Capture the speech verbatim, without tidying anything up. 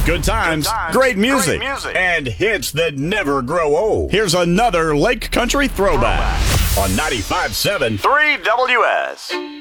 Good times, Good times, great music, great music, and hits that never grow old. Here's another Lake Country throwback, throwback. On ninety-five point seven three W S.